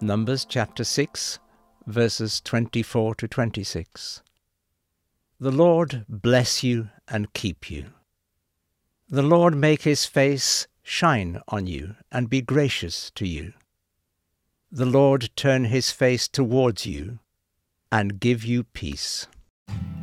Numbers chapter 6, verses 24 to 26. The Lord bless you and keep you. The Lord make his face shine on you and be gracious to you. The Lord turn his face towards you and give you peace.